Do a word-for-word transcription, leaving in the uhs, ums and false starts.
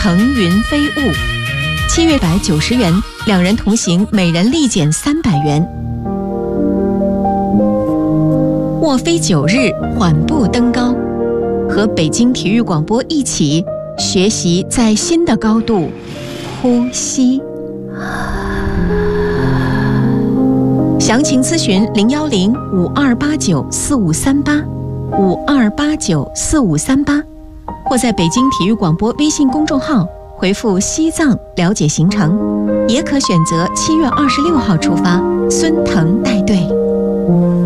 腾云飞雾。七月一百九十元，两人同行，每人立减三百元。卧飞九日，缓步登高，和北京体育广播一起学习在新的高度呼吸。详情咨询零幺零五二八九四五三八五二八九四五三八，或在北京体育广播微信公众号回复西藏了解行程，也可选择七月二十六号出发，孙腾带队。